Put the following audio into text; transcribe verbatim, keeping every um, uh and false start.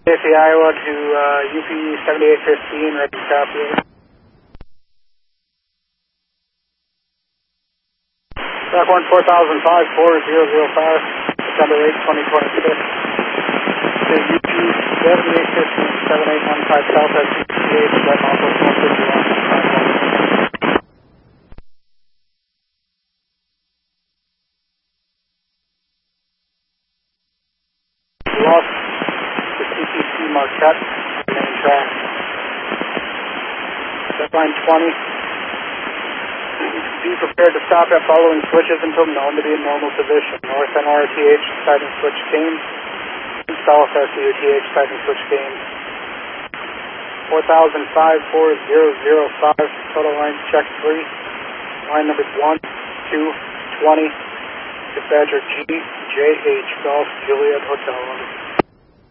J C Iowa to uh, U P seventy-eight fifteen, ready to copy. Track one four thousand five, four zero zero five, September eighth, twenty twenty-six. To U P seventy-eight fifteen, seven eight one five South at U P eight, that also one fifty-one. Lost the C T C Marquette on the main track. Line twenty. Be prepared to stop at following switches until known to be in normal position. North N R T H sighting switch gains. South S U T H sighting switch gains. four thousand five, four zero zero five. Total line check three. Line numbers one, two, twenty. Dispatcher G J H Golf Juliet Hotel.